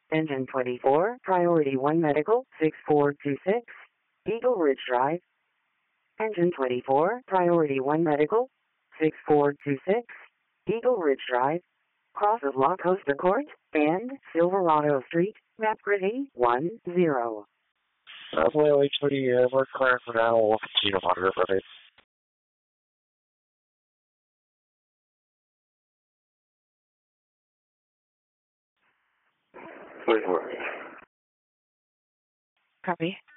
Engine 24, Priority 1 Medical, 6426, Eagle Ridge Drive. Engine 24, Priority 1 Medical, 6426, Eagle Ridge Drive. Cross of La Costa Court and Silverado Street, map grid 810. Well, H3, we're clear for now. We'll continue to monitor for it. Wait for it. Copy.